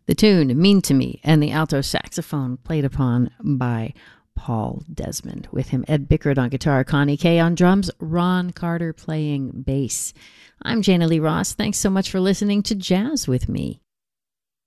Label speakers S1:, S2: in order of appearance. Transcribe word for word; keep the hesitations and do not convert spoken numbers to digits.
S1: The tune, Mean to Me, and the alto saxophone played upon by Paul Desmond. With him, Ed Bickert on guitar, Connie Kay on drums, Ron Carter playing bass. I'm Jana Lee Ross. Thanks so much for listening to Jazz with Me.